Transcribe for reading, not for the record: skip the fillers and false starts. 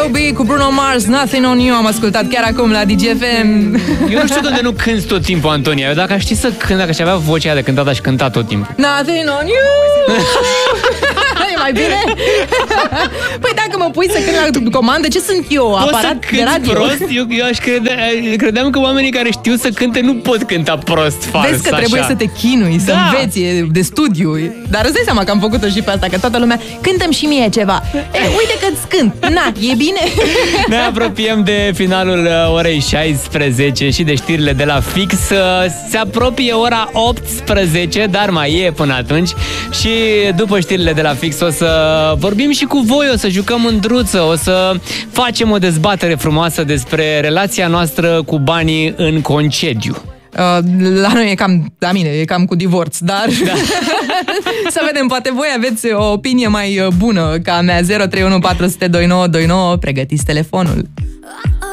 B.O.B. cu Bruno Mars, Nothing on You, am ascultat chiar acum la DGFM. Eu nu știu de unde nu cânti tot timpul, Antonia. Eu dacă aș ști să cânt, dacă aș avea vocea aia de cântat, aș cânta tot timpul. Nothing on You. E mai bine? Păi dacă mă pui să cânt la comandă, ce sunt eu? Aparat de radio? Prost? Eu aș credeam că oamenii care știu să cânte nu pot cânta prost, fals. Vezi că trebuie să te chinui, să înveți, e de studiu. Dar îți dai seama că am făcut-o și pe asta, că toată lumea, cântăm și mie ceva. Uite că-ți cânt. Na, e bine? Ne apropiem de finalul orei 16 și de știrile de la Fix. Se apropie ora 18, dar mai e până atunci. Și după știrile de la Fix o să vorbim și cu voi, o să jucăm mândruță, o să facem o dezbatere frumoasă despre relația noastră cu banii în concediu. La noi e cam, la mine e cam cu divorț, dar da. Să vedem, poate voi aveți o opinie mai bună ca a mea. 031 400 2929, pregătiți telefonul.